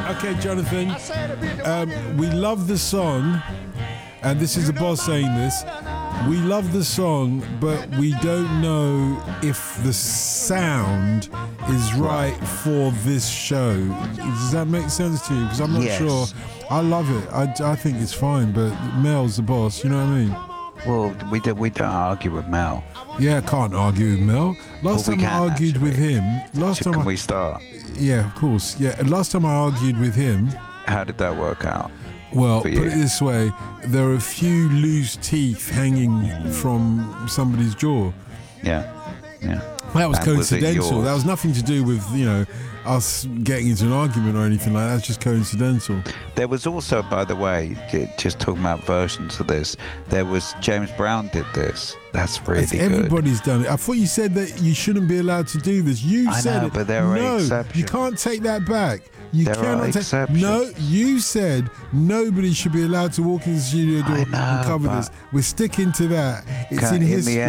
Okay, Jonathan. We love the song, and this is the boss saying this. We love the song, but we don't know if the sound is right for this show. Does that make sense to you? Because I'm not sure. I love it. I think it's fine, but Mel's the boss. You know what I mean? Well, we don't argue with Mel. Yeah, I can't argue with Mel. Last time I argued with him. Can we start? Yeah, of course. Yeah, last time I argued with him. How did that work out? Well, put it this way, there are a few loose teeth hanging from somebody's jaw. Yeah. That was coincidental. That was nothing to do with, us getting into an argument or anything like that. It's just coincidental. There was also, by the way, just talking about versions of this, there was James Brown did this. That's really good. Everybody's done it. I thought you said that you shouldn't be allowed to do this. You said it. But there are exceptions. You can't take that back. You cannot take. Exceptions. No, you said nobody should be allowed to walk in the studio door and cover this. We're sticking to that. It's in history.